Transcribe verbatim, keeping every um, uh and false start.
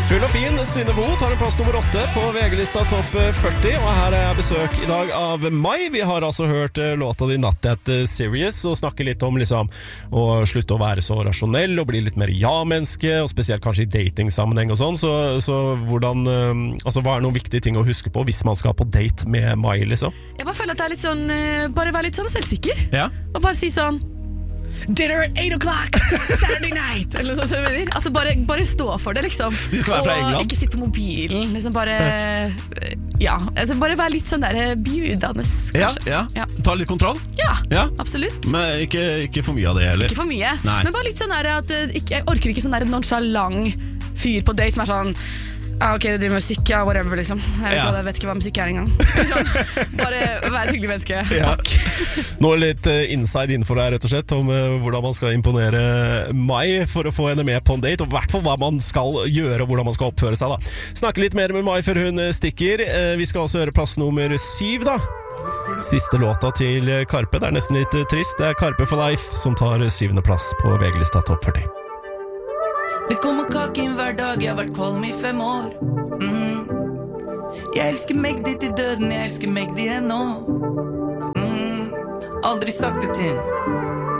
Full og fin, Synne Vo tar en plass nummer åtte på V G-lista topp førti, og her er jeg besøk i dag av Mai. Vi har altså hørt låta di Not That Serious, og snakker litt om liksom å slutte å være så rasjonell, og bli litt mer ja-menneske, og spesielt kanskje i dating-sammenheng og sånn, så, så hvordan, altså hva er noen viktige ting å huske på hvis man skal på date med Mai, liksom? Jeg bare føler at det er litt sånn, bare være litt sånn selvsikker, ja. Og bare si sånn dinner at eight o'clock, Saturday night eller sånn som jeg mener. Altså bare, bare stå for det liksom. De skal være fra England. Og ikke sitte på mobilen liksom bare, ja, altså bare være litt sånn der bjudende ja, ja, ja. Ta litt kontroll. Ja, ja. Absolutt. Men ikke, ikke for mye av det heller. Ikke for mye, Nei. Men bare litt sånn der at ikke, jeg orker ikke sånn der nonchalant fyr på date som er sånn ah, ok, det driver musikk, ja, whatever liksom. Jeg vet, ja. hva, jeg vet ikke hva musikk er engang. Sånn, bare være et hyggelig menneske. Ja. Takk. Nå litt inside info der rett og slett om uh, hvordan man skal imponere Mai for å få henne med på en date, og i hvert fall hva man skal gjøre og hvordan man skal oppføre seg da. Snakke litt mer med Mai før hun stikker. Uh, vi skal også høre plass nummer syv da. Siste låta til Karpe, det er nesten litt trist. Det er Karpe for Life som tar syvende plass på V G-lista topp førti. Det kommer kake inn hver dag, jeg har vært kvalm i fem år mm. Jeg elsker Magdi til døden, jeg elsker Magdi ennå mm. Aldri sagt det til